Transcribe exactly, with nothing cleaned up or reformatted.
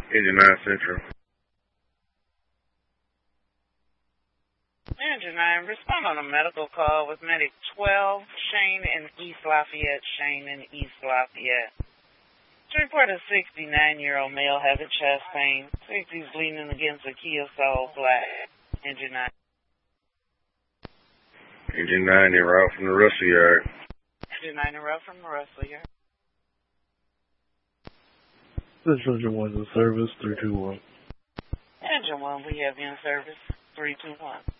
Engine nine Central. Engine nine, respond on a medical call with Medic twelve, Shane in East Lafayette, Shane in East Lafayette. To report a sixty-nine-year-old male having chest pain. sixty is leaning against a Kia Soul Black. Engine nine. Engine nine, en route from the Russell Yard. Engine nine, en route from the Russell Yard. This is Engine one in service, three two one. Engine one, we have you in service, three two one.